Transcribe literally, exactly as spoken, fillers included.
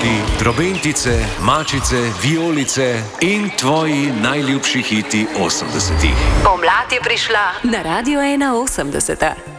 otroki, trobentice, mačice, vijolice in tvoji najljubši hiti osemdesetih. Pomlad je prišla na Radio ena osemdeset.